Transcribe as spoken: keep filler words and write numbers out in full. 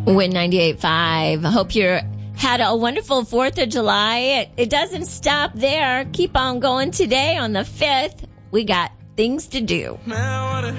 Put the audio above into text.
Win ninety-eight point five. Hope you had a wonderful fourth of July. It, it doesn't stop there. Keep on going today on the fifth. We got things to do.